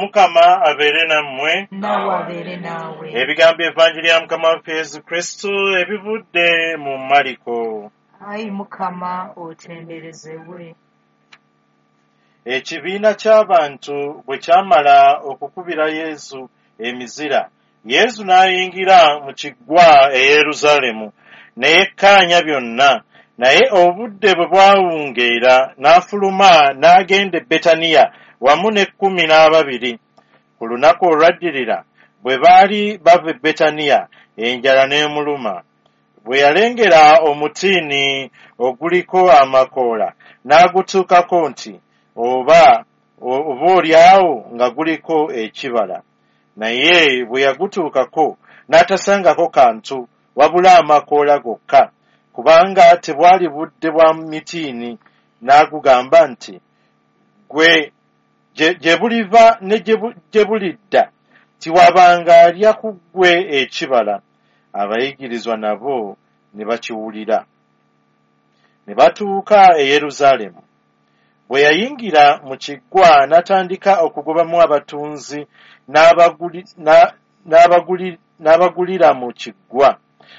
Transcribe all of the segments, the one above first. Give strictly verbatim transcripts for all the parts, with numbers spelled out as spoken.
Omukama abeere nammwe. Naawe abeere naawe. Ebigambo evanjiri ya Mukama waffe Yesu Kristo ebivudde mu Mariko. Ayi Mukama otenderezebwe. Ekibiina ky'abantu bwe kyamala okukubira Yesu emizira, Yesu n'ayingira mu kiggwa e Yerusaalemu ne yekkaanya byonna. Naye obudde bwe bwawungeera n'afuluma n'agenda e Betaniya wamu n'ekkumi n'ababiri. Ku lunaku olwaddirira bwe baali bava e Betaniya, enjala n'emuluma. Bwe yalengera omutiini oguliko amakoola n'agutuukako nti oba oboolyawo nga guliko ekibala. Naye bwe yagutuukako n'atasangako kantu wabula amakoola gokka, kubanga tebwali budde bwa mitiini. N'agugamba nti, gwe gye buliva ne gye bulidda tiwabanga alya ku ggwe ekibala. Abayigirizwa nabo ne bakiwulira. Ne batuuka e Yerusaalemu. Bwe yayingira mu kiggwa n'atandika okugobamu abatunzi n'abagulira mu kiggwa,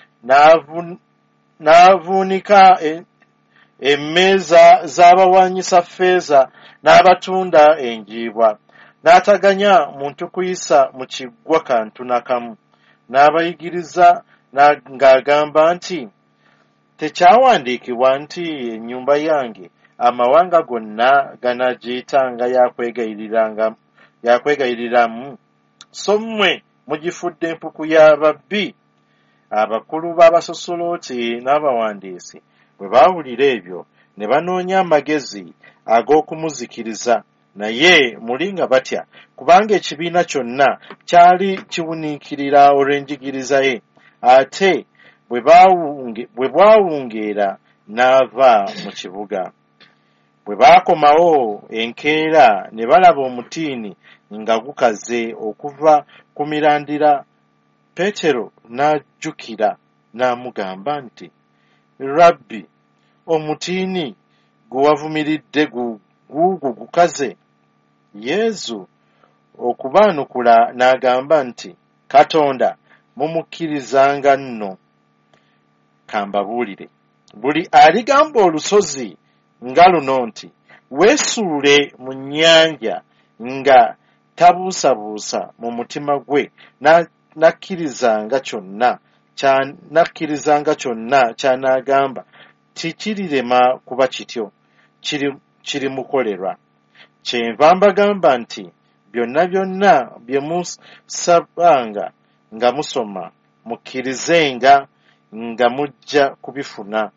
n'avuunika emmeeza z'abawaanyisa ffeeza n'abatunda enjiibwa, n'ataganya muntu kuyisa mu kiggwa kantu nakamu. N'abayigiriza ng'agamba nti, tekyawandiikibwa nti ennyumba yange amawanga gonna ganagiyitanga yakwegayiriramu, so mmwe mugifudde empuku y'ababbi. Abakulu b'abasosolooti n'abawandiisi bwe baawulira ebyo ne banoonya amagezi ag'okumuzikiriza, naye muli nga batya, kubanga ekibiina kyonna kyali kiwuniikirira olw'enjigiriza ye. Ate bwe bwawungeera n'ava mu kibuga. Bwe baakomawo enkeera ne balaba omutiini nga gukaze okuva ku mirandira, Peetero n'ajjukira n'amugamba nti, Rabbi, omutiini gwe wavumiridde guugwo gukaze. Yesu okubaanukula n'agamba nti, Katonda mumukkirizanga nno. Kambabuulire, buli aligamba olusozi nga luno nti, weesuule mu nnyanja, nga tabuusabuusa mu mutima gwe nakkirizanga kyonna nakkirizanga kyonna ky'anaagamba, tikirirema kuba kityo, kirimukolerwa. Kyenva mbagamba nti byonna byonna bye musabanga nga musoma, mukkirizenga nga mujja kubifuna,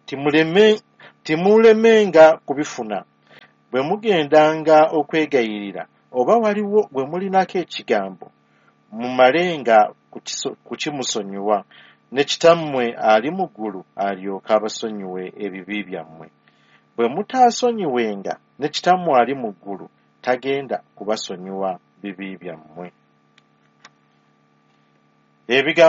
timulemenga kubifuna. Bwe mugendanga okwegayirira, oba waliwo gwe mulinako ekigambo, mumalenga kukimusonyiwa, ne Kitammwe ali mu ggulu alyoke abasonyiwe ebibi byammwe. Bwe mutaasonyiwenga, ne Kitammwe ali mu ggulu tagenda kubasonyiwa bibi byammwe. Ebigambo